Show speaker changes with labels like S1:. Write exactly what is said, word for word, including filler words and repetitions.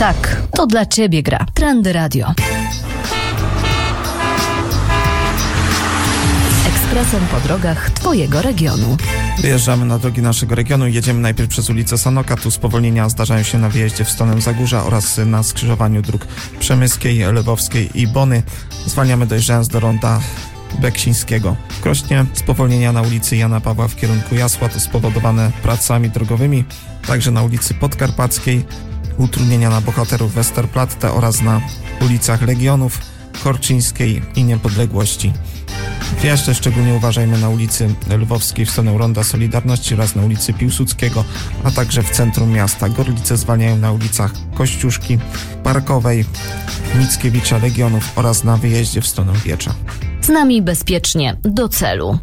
S1: Tak, to dla Ciebie gra Trendy Radio. Ekspresem po drogach Twojego regionu.
S2: Wyjeżdżamy na drogi naszego regionu i jedziemy najpierw przez ulicę Sanoka. Tu spowolnienia zdarzają się na wyjeździe w stronę Zagórza oraz na skrzyżowaniu dróg Przemyskiej, Lwowskiej i Bony. Zwalniamy dojeżdżając do ronda Beksińskiego. W Krośnie spowolnienia na ulicy Jana Pawła w kierunku Jasła, to spowodowane pracami drogowymi. Także na ulicy Podkarpackiej utrudnienia na Bohaterów Westerplatte oraz na ulicach Legionów, Korczyńskiej i Niepodległości. W Jaśle szczególnie uważajmy na ulicy Lwowskiej w stronę Ronda Solidarności oraz na ulicy Piłsudskiego, a także w centrum miasta. Gorlice zwalniają na ulicach Kościuszki, Parkowej, Mickiewicza, Legionów oraz na wyjeździe w stronę Biecza.
S1: Z nami bezpiecznie do celu.